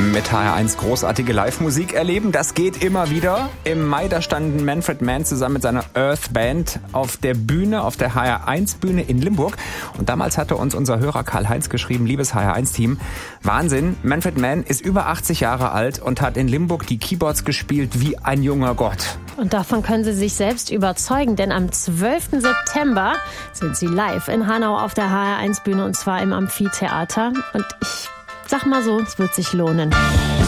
Mit HR1 großartige Live-Musik erleben. Das geht immer wieder. Im Mai, da standen Manfred Mann zusammen mit seiner Earth Band auf der Bühne, auf der HR1-Bühne in Limburg. Und damals hatte uns unser Hörer Karl-Heinz geschrieben, liebes HR1-Team, Wahnsinn, Manfred Mann ist über 80 Jahre alt und hat in Limburg die Keyboards gespielt wie ein junger Gott. Und davon können Sie sich selbst überzeugen, denn am 12. September sind Sie live in Hanau auf der HR1-Bühne und zwar im Amphitheater. Und ich sag mal so, es wird sich lohnen.